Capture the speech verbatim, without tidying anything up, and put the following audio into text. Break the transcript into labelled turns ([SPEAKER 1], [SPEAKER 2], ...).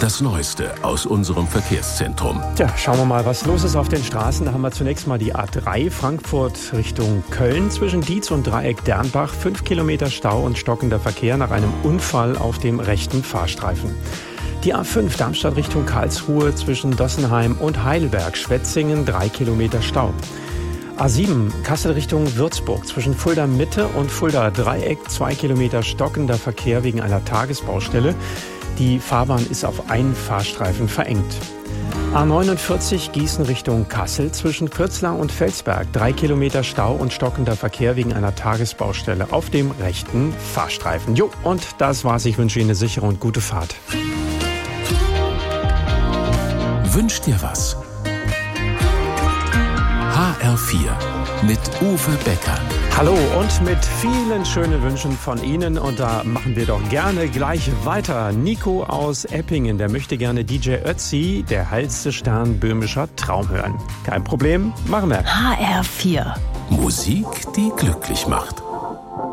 [SPEAKER 1] das Neueste aus unserem Verkehrszentrum.
[SPEAKER 2] Tja, schauen wir mal, was los ist auf den Straßen. Da haben wir zunächst mal die A drei Frankfurt Richtung Köln. Zwischen Dietz und Dreieck Dernbach fünf Kilometer Stau und stockender Verkehr nach einem Unfall auf dem rechten Fahrstreifen. Die A fünf Darmstadt Richtung Karlsruhe zwischen Dossenheim und Heidelberg-Schwetzingen drei Kilometer Stau. A sieben Kassel Richtung Würzburg zwischen Fulda Mitte und Fulda Dreieck zwei Kilometer stockender Verkehr wegen einer Tagesbaustelle. Die Fahrbahn ist auf einen Fahrstreifen verengt. A neunundvierzig Gießen Richtung Kassel zwischen Kürzlar und Felsberg drei Kilometer Stau und stockender Verkehr wegen einer Tagesbaustelle auf dem rechten Fahrstreifen. Jo, und das war's. Ich wünsche Ihnen eine sichere und gute Fahrt.
[SPEAKER 1] Wünsch dir was? H R vier mit Uwe Becker.
[SPEAKER 2] Hallo und mit vielen schönen Wünschen von Ihnen. Und da machen wir doch gerne gleich weiter. Nico aus Eppingen, der möchte gerne D J Ötzi, der hellste Stern böhmischer Traum hören. Kein Problem, machen wir.
[SPEAKER 3] H R vier.
[SPEAKER 1] Musik, die glücklich macht.